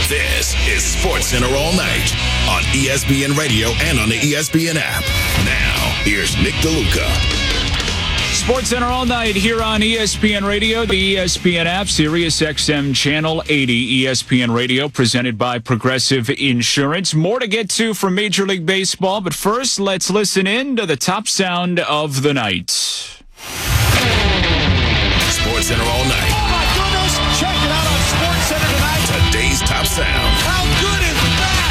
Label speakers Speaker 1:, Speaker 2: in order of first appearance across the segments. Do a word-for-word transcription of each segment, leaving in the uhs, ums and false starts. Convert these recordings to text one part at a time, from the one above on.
Speaker 1: This is SportsCenter All Night on E S P N Radio and on the E S P N app. Now, here's Nick DeLuca.
Speaker 2: SportsCenter All Night here on E S P N Radio, the E S P N app, Sirius X M Channel eighty, E S P N Radio, presented by Progressive Insurance. More to get to from Major League Baseball, but first, let's listen in to the top sound of the night.
Speaker 1: SportsCenter All Night.
Speaker 3: Oh, my goodness! Check it out on SportsCenter tonight.
Speaker 1: Today's top sound.
Speaker 3: How good is that?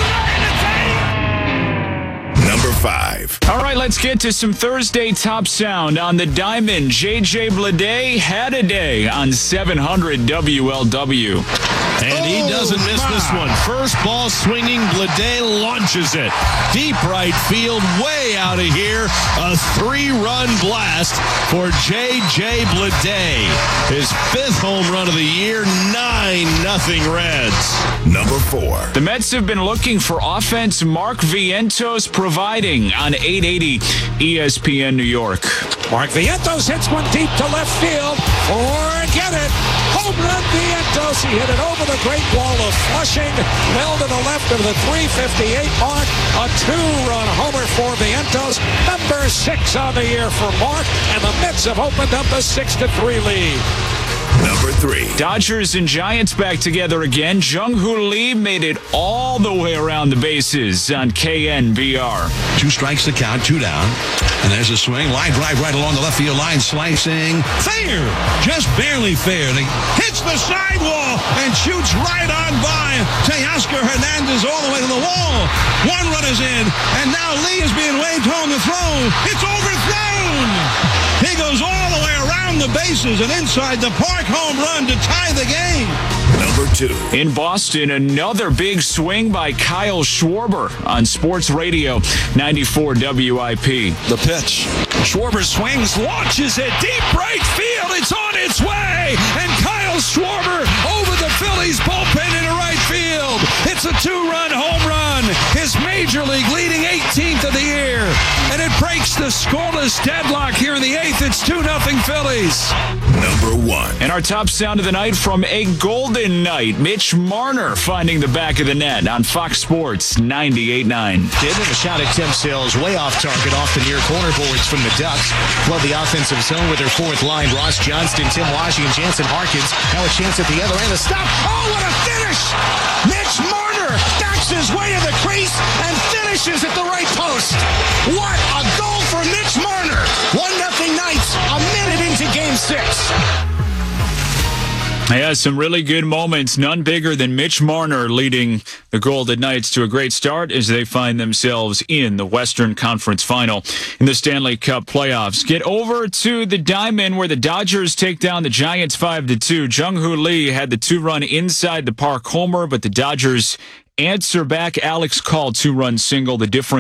Speaker 3: Are you ready to take?
Speaker 1: Number five.
Speaker 2: All right, let's get to some Thursday top sound on the diamond. J J Bleday had a day on seven hundred W L W.
Speaker 4: And he doesn't miss this one. First ball swinging, Bleday launches it. Deep right field, way out of here. A three-run blast for J J Bleday. His fifth home run of the year, nine nothing Reds.
Speaker 1: Number four.
Speaker 2: The Mets have been looking for offense. Mark Vientos providing on eight eighty E S P N New York.
Speaker 3: Mark Vientos hits one deep to left field. Forget it. Home run Vientos. He hit it over the Great Wall of Flushing. Well to the left of the three fifty-eight mark. A two-run homer for Vientos. Number six on the year for Mark. And the Mets have opened up a six to three lead.
Speaker 1: Number three.
Speaker 2: Dodgers and Giants back together again. Jung-Hoo Lee made it all the way around the bases on K N B R.
Speaker 5: Two strikes to count, two down. And there's a swing. Line drive right along the left field line, slicing. Fair! Just barely fair. He hits the sidewall and shoots right on by Teoscar Hernandez all the way to the wall. One run is in, and now Lee is being waved home to throw. It's overthrown! He goes all the way around the bases and inside the park home run to tie the game.
Speaker 1: Number two.
Speaker 2: In Boston, another big swing by Kyle Schwarber on Sports Radio ninety-four W I P.
Speaker 4: The pitch. Schwarber swings, launches it deep right field. It's on its way. And Kyle Schwarber over the Phillies bullpen into right field. It's a two-run home run. His Major League leading eighteenth of the year. And it breaks the scoreless deadlock here in the eighth. It's two nothing Phillies.
Speaker 1: Number one.
Speaker 2: And our top sound of the night from a golden night. Mitch Marner finding the back of the net on Fox Sports ninety-eight nine.
Speaker 6: Did and a shot at Tim Sales way off target off the near corner boards from the Ducks. Flood the offensive zone with their fourth line. Ross Johnston, Tim Washington, Jansen Harkins. Now a chance at the other end. A stop. Oh, what a finish! Mitch Marner backs his way to the crease and finishes at the right post. What a goal for Mitch Marner. one nothing Knights a minute into game six.
Speaker 2: Yeah, some really good moments. None bigger than Mitch Marner leading the Golden Knights to a great start as they find themselves in the Western Conference Final in the Stanley Cup playoffs. Get over to the Diamond where the Dodgers take down the Giants five to two. Jung-Hoo Lee had the two-run inside the park homer, but the Dodgers answer back. Alex Call two-run single. The difference